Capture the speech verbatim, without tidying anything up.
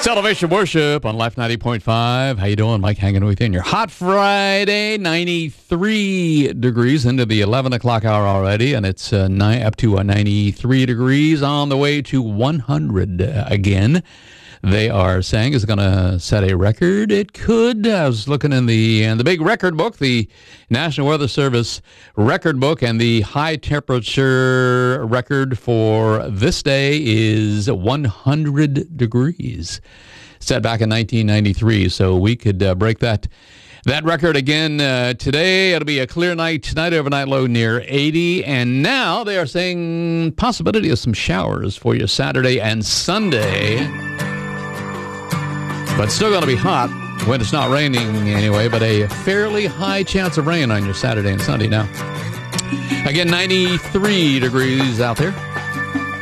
Elevation Worship on Life ninety point five. How you doing? Mike hanging with you on your hot Friday, ninety-three degrees into the eleven o'clock hour already, and it's uh, nine, up to uh, ninety-three degrees on the way to one hundred uh, again. They are saying is going to set a record. It could. I was looking in the in the big record book, the National Weather Service record book, and the high temperature record for this day is one hundred degrees, set back in nineteen ninety-three. So we could uh, break that that record again uh, today. It'll be a clear night tonight, overnight low near eighty. And now they are saying possibility of some showers for you Saturday and Sunday. But still going to be hot when it's not raining anyway, but a fairly high chance of rain on your Saturday and Sunday now. Again, ninety-three degrees out there.